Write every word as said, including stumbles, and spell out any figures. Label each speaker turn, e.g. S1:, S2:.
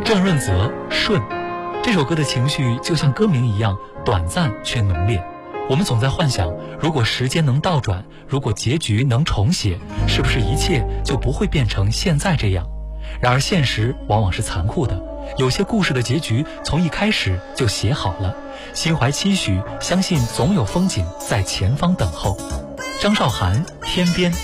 S1: 郑润泽顺，这首歌的情绪就像歌名一样短暂却浓烈。我们总在幻想，如果时间能倒转，如果结局能重写，是不是一切就不会变成现在这样？然而现实往往是残酷的，有些故事的结局从一开始就写好了，心怀期许，相信总有风景在前方等候。张韶涵，天边。